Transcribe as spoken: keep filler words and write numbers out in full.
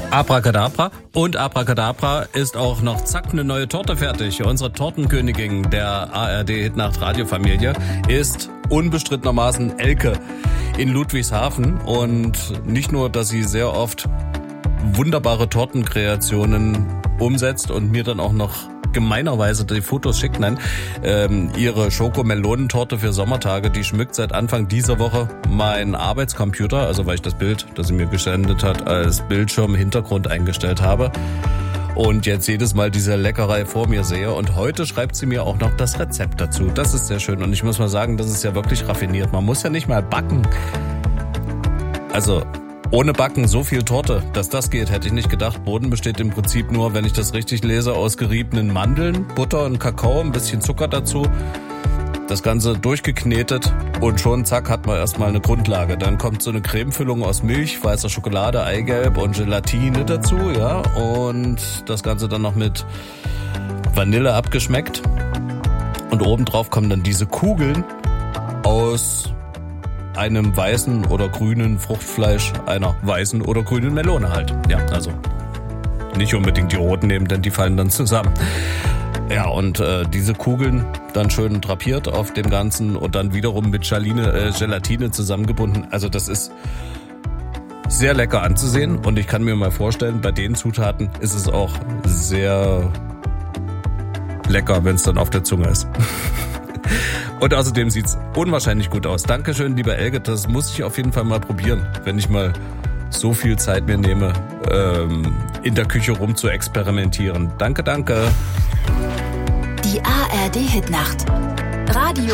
Abracadabra. Und Abracadabra ist auch noch zack eine neue Torte fertig. Unsere Tortenkönigin der A R D-Hitnacht Radiofamilie ist unbestrittenermaßen Elke in Ludwigshafen. Und nicht nur, dass sie sehr oft wunderbare Tortenkreationen umsetzt und mir dann auch noch gemeinerweise die Fotos schickt. Nein, ähm, ihre Schokomelonentorte für Sommertage, die schmückt seit Anfang dieser Woche mein Arbeitscomputer, also weil ich das Bild, das sie mir gesendet hat, als Bildschirm-Hintergrund eingestellt habe. Und jetzt jedes Mal diese Leckerei vor mir sehe. Und heute schreibt sie mir auch noch das Rezept dazu. Das ist sehr schön. Und ich muss mal sagen, das ist ja wirklich raffiniert. Man muss ja nicht mal backen. Also ohne Backen so viel Torte, dass das geht, hätte ich nicht gedacht. Boden besteht im Prinzip nur, wenn ich das richtig lese, aus geriebenen Mandeln, Butter und Kakao, ein bisschen Zucker dazu. Das Ganze durchgeknetet und schon zack hat man erstmal eine Grundlage. Dann kommt so eine Cremefüllung aus Milch, weißer Schokolade, Eigelb und Gelatine dazu, ja. Und das Ganze dann noch mit Vanille abgeschmeckt. Und obendrauf kommen dann diese Kugeln aus einem weißen oder grünen Fruchtfleisch einer weißen oder grünen Melone halt. Ja, also nicht unbedingt die roten nehmen, denn die fallen dann zusammen. Ja, und äh, diese Kugeln dann schön drapiert auf dem Ganzen und dann wiederum mit Gelatine, äh, Gelatine zusammengebunden. Also das ist sehr lecker anzusehen und ich kann mir mal vorstellen, bei den Zutaten ist es auch sehr lecker, wenn es dann auf der Zunge ist. Und außerdem sieht's unwahrscheinlich gut aus. Dankeschön, lieber Elke, das muss ich auf jeden Fall mal probieren, wenn ich mal so viel Zeit mir nehme, ähm, in der Küche rum zu experimentieren. Danke, danke. Die A R D-Hitnacht. Radio